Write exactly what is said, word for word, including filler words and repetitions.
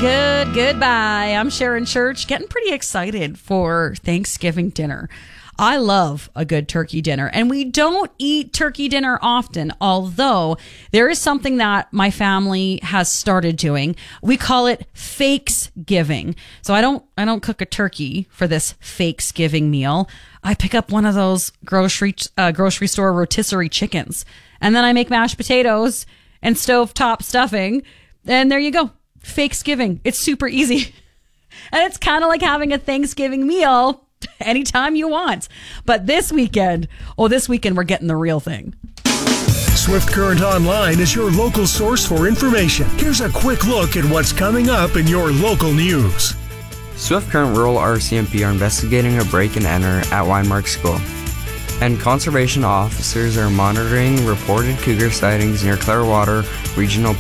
Good, goodbye. I'm Sharon Church, getting pretty excited for Thanksgiving dinner. I love a good turkey dinner, and we don't eat turkey dinner often, although there is something that my family has started doing. We call it Fakes-giving. So I don't I don't cook a turkey for this Fakes-giving meal. I pick up one of those grocery uh, grocery store rotisserie chickens, and then I make mashed potatoes and stovetop stuffing, and there you go. Fakes-giving. It's super easy. And it's kind of like having a Thanksgiving meal anytime you want. But this weekend, oh, this weekend we're getting the real thing. Swift Current Online is your local source for information. Here's a quick look at what's coming up in your local news. Swift Current Rural R C M P are investigating a break-and-enter at Weinmark School. And conservation officers are monitoring reported cougar sightings near Clearwater Regional